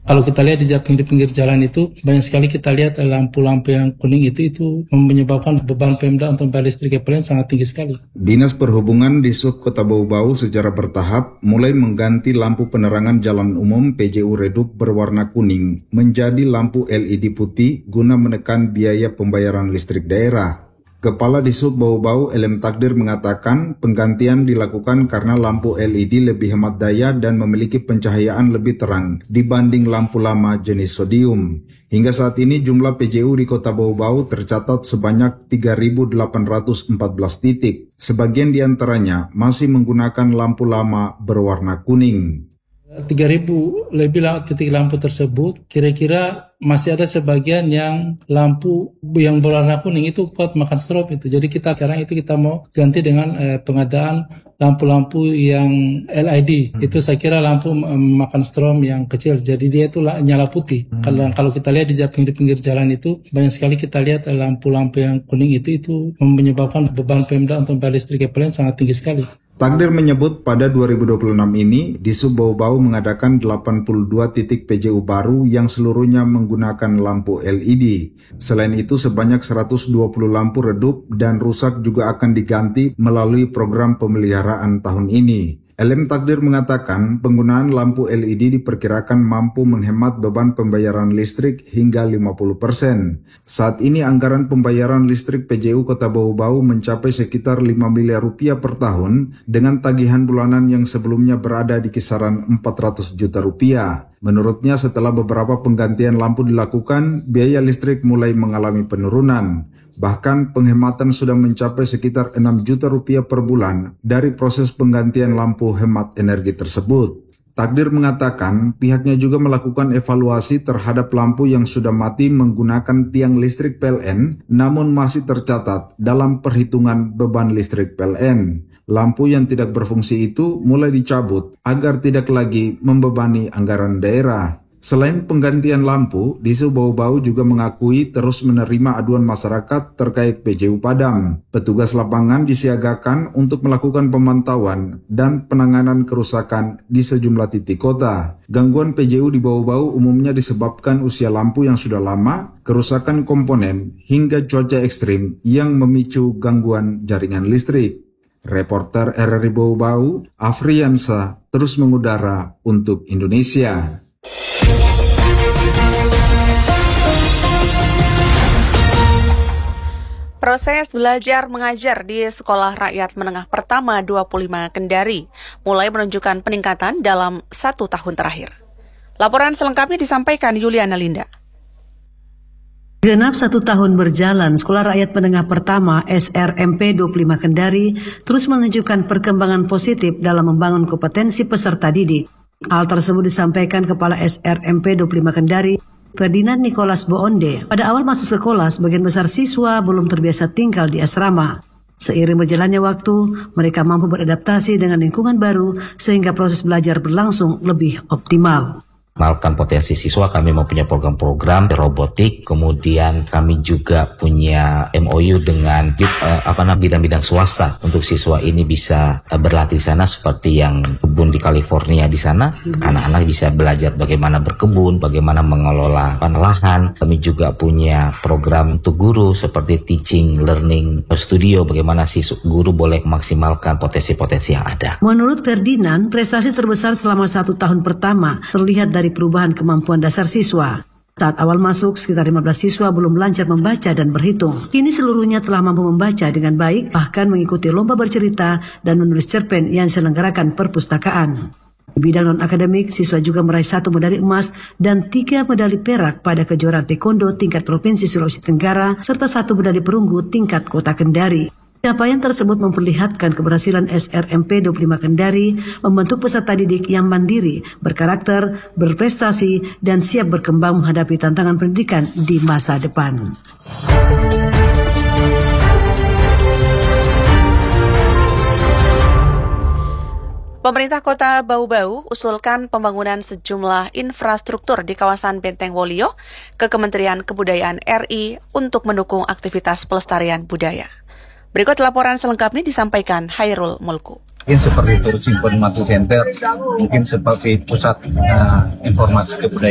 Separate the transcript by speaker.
Speaker 1: Kalau kita lihat di pinggir jalan itu banyak sekali kita lihat lampu-lampu yang kuning itu menyebabkan beban Pemda untuk bayar listrik PLN sangat tinggi sekali.
Speaker 2: Dinas Perhubungan di Sub Kota Bau-Bau secara bertahap mulai mengganti lampu penerangan jalan umum PJU redup berwarna kuning menjadi lampu LED putih guna menekan biaya pembayaran listrik daerah. Kepala Disub Bau-Bau Elem Takdir mengatakan penggantian dilakukan karena lampu LED lebih hemat daya dan memiliki pencahayaan lebih terang dibanding lampu lama jenis sodium. Hingga saat ini jumlah PJU di Kota Bau-Bau tercatat sebanyak 3.814 titik. Sebagian di antaranya masih menggunakan lampu lama berwarna kuning.
Speaker 1: 3.000 lebih titik lampu tersebut, kira-kira masih ada sebagian yang lampu yang berwarna kuning itu kuat makan strop itu. Jadi sekarang kita mau ganti dengan pengadaan lampu-lampu yang LED. Itu saya kira lampu makan strom yang kecil. Jadi dia itu nyala putih. Kalau kita lihat di pinggir jalan itu banyak sekali kita lihat lampu-lampu yang kuning itu menyebabkan beban Pemda untuk bayar listrik PLN sangat tinggi sekali.
Speaker 2: Takdir menyebut pada 2026 ini Disub Bau-Bau mengadakan 82 titik PJU baru yang seluruhnya menggunakan lampu LED. Selain itu sebanyak 120 lampu redup dan rusak juga akan diganti melalui program pemeliharaan tahun ini. Elem Takdir mengatakan penggunaan lampu LED diperkirakan mampu menghemat beban pembayaran listrik hingga 50%. Saat ini anggaran pembayaran listrik PJU Kota Bau-Bau mencapai sekitar 5 miliar rupiah per tahun dengan tagihan bulanan yang sebelumnya berada di kisaran 400 juta rupiah. Menurutnya setelah beberapa penggantian lampu dilakukan, biaya listrik mulai mengalami penurunan. Bahkan penghematan sudah mencapai sekitar 6 juta rupiah per bulan dari proses penggantian lampu hemat energi tersebut. Takdir mengatakan pihaknya juga melakukan evaluasi terhadap lampu yang sudah mati menggunakan tiang listrik PLN namun masih tercatat dalam perhitungan beban listrik PLN. Lampu yang tidak berfungsi itu mulai dicabut agar tidak lagi membebani anggaran daerah. Selain penggantian lampu, Disub Bau-Bau juga mengakui terus menerima aduan masyarakat terkait PJU padam. Petugas lapangan disiagakan untuk melakukan pemantauan dan penanganan kerusakan di sejumlah titik kota. Gangguan PJU di Bau-Bau umumnya disebabkan usia lampu yang sudah lama, kerusakan komponen, hingga cuaca ekstrim yang memicu gangguan jaringan listrik. Reporter RRI Bau-Bau, Afriansa, terus mengudara untuk Indonesia.
Speaker 3: Proses belajar mengajar di Sekolah Rakyat Menengah Pertama 25 Kendari mulai menunjukkan peningkatan dalam 1 tahun terakhir. Laporan selengkapnya disampaikan Yuliana Linda.
Speaker 4: Genap 1 tahun berjalan, Sekolah Rakyat Menengah Pertama SRMP 25 Kendari terus menunjukkan perkembangan positif dalam membangun kompetensi peserta didik. Hal tersebut disampaikan Kepala SRMP 25 Kendari, Ferdinand Nicholas Boonde. Pada awal masuk sekolah, sebagian besar siswa belum terbiasa tinggal di asrama. Seiring berjalannya waktu, mereka mampu beradaptasi dengan lingkungan baru sehingga proses belajar berlangsung lebih optimal.
Speaker 5: Mengenalkan potensi siswa, kami mempunyai program-program robotik, kemudian kami juga punya MOU dengan bidang-bidang swasta untuk siswa ini bisa berlatih di sana seperti yang kebun di California di sana. Anak-anak bisa belajar bagaimana berkebun, bagaimana mengelola lahan. Kami juga punya program untuk guru seperti teaching learning studio, bagaimana guru boleh memaksimalkan potensi-potensi yang ada.
Speaker 4: Menurut Ferdinand, prestasi terbesar selama 1 tahun pertama terlihat dari perubahan kemampuan dasar siswa. Saat awal masuk, sekitar 15 siswa belum lancar membaca dan berhitung. Kini seluruhnya telah mampu membaca dengan baik, bahkan mengikuti lomba bercerita dan menulis cerpen yang diselenggarakan perpustakaan. Di bidang non-akademik, siswa juga meraih 1 medali emas dan 3 medali perak pada kejuaraan taekwondo tingkat Provinsi Sulawesi Tenggara, serta 1 medali perunggu tingkat Kota Kendari. Capaian tersebut memperlihatkan keberhasilan SRMP 25 Kendari membentuk peserta didik yang mandiri, berkarakter, berprestasi, dan siap berkembang menghadapi tantangan pendidikan di masa depan.
Speaker 3: Pemerintah Kota Bau-Bau usulkan pembangunan sejumlah infrastruktur di kawasan Benteng Wolio ke Kementerian Kebudayaan RI untuk mendukung aktivitas pelestarian budaya. Berikut laporan selengkapnya disampaikan Hairul Mulku.
Speaker 6: Mungkin seperti Tourism Information Center, mungkin seperti pusat informasi kebudayaan.